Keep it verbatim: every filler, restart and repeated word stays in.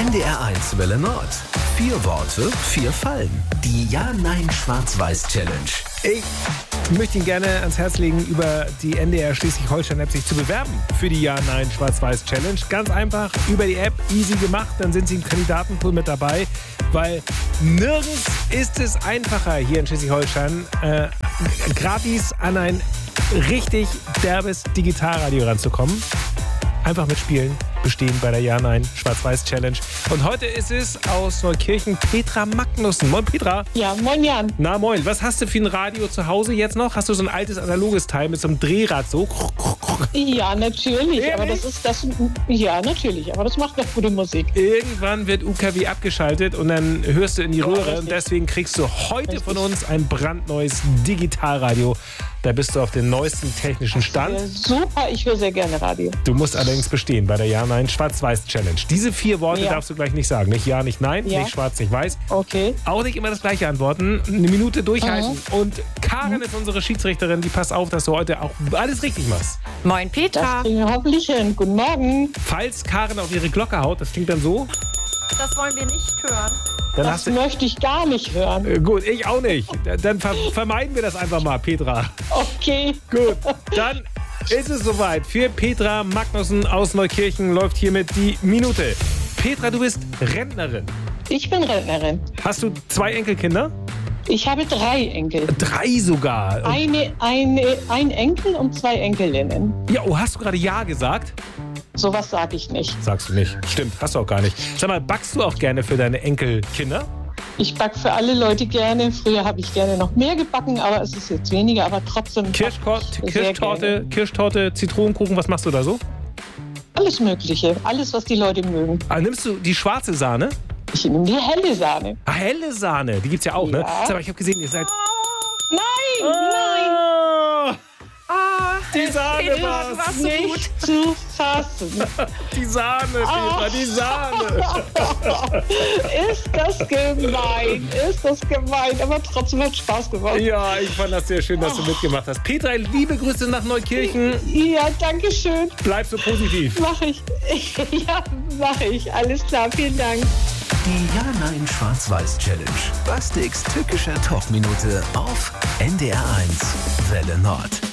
N D R eins Welle Nord. Vier Worte, vier Fallen. Die Ja-Nein-Schwarz-Weiß-Challenge. Ich möchte Ihnen gerne ans Herz legen, über die N D R Schleswig-Holstein-App sich zu bewerben für die Ja-Nein-Schwarz-Weiß-Challenge. Ganz einfach, über die App, easy gemacht, dann sind Sie im Kandidatenpool mit dabei, weil nirgends ist es einfacher, hier in Schleswig-Holstein äh, gratis an ein richtig derbes Digitalradio ranzukommen. Einfach mitspielen, bestehen bei der Ja-Nein-Schwarz-Weiß-Challenge. Und heute ist es aus Neukirchen Petra Magnussen. Moin Petra. Ja, moin Jan. Na moin, was hast du für ein Radio zu Hause jetzt noch? Hast du so ein altes analoges Teil mit so einem Drehrad so? Ja, natürlich. Ehrlich? Aber das ist das. Ja, natürlich. Aber das macht doch gute Musik. Irgendwann wird U K W abgeschaltet und dann hörst du in die Ja, Röhre. richtig. Und deswegen kriegst du heute Richtig. von uns ein brandneues Digitalradio. Da bist du auf dem neuesten technischen Stand. Ja, super, ich höre sehr gerne Radio. Du musst allerdings bestehen bei der Ja-Nein-Schwarz-Weiß-Challenge. Diese vier Worte Ja. darfst du gleich nicht sagen. Nicht Ja, nicht Nein, Ja. nicht Schwarz, nicht Weiß. Okay. Auch nicht immer das gleiche antworten. Eine Minute durchhalten. Mhm. Und Karin ist unsere Schiedsrichterin. Die passt auf, dass du heute auch alles richtig machst. Moin Das Petra, kriegen wir hoffentlich hin. Guten Morgen. Falls Karin auf ihre Glocke haut, das klingt dann so, das wollen wir nicht hören. dann Das hast du... möchte ich gar nicht hören. Äh, gut, ich auch nicht. Da- Dann ver vermeiden wir das einfach mal, Petra. Okay. Gut, dann ist es soweit. Für Petra Magnussen aus Neukirchen läuft hiermit die Minute. Petra, du bist Rentnerin. Ich bin Rentnerin. Hast du zwei Enkelkinder? Ich habe drei Enkel. Drei sogar. Und, Eine, eine, ein Enkel und zwei Enkelinnen. ja, oh, hast du gerade Ja gesagt? Sowas sage ich nicht. Sagst du nicht. Stimmt, hast du auch gar nicht. Sag mal, backst du auch gerne für deine Enkelkinder? Ich backe für alle Leute gerne. Früher habe ich gerne noch mehr gebacken, aber es ist jetzt weniger. Aber trotzdem. Kirschkor sehr Kirschtorte, gerne. Kirschtorte, Zitronenkuchen, was machst du da so? Alles Mögliche. Alles, was die Leute mögen. Ah, nimmst du die schwarze Sahne? Ich nehme die helle Sahne. Ah, helle Sahne, die gibt's ja auch, ne? Ja. Sag mal, ich habe gesehen, ihr seid... Nein, nein. Oh, Ah, die Sahne Petra, war's. du warst so gut. Nicht zu fassen. Die Sahne, Petra, die Sahne. Ist das gemein, ist das gemein, aber trotzdem hat Spaß gemacht. Ja, ich fand das sehr schön, dass du mitgemacht hast. Petra, liebe Grüße nach Neukirchen. Ja, danke schön. Bleib so positiv. Mach ich. Ja, mach ich. Alles klar, vielen Dank. Die Ja-Nein-Schwarz-Weiß-Challenge. Bastiks tückischer Talkminute auf N D R eins Welle Nord.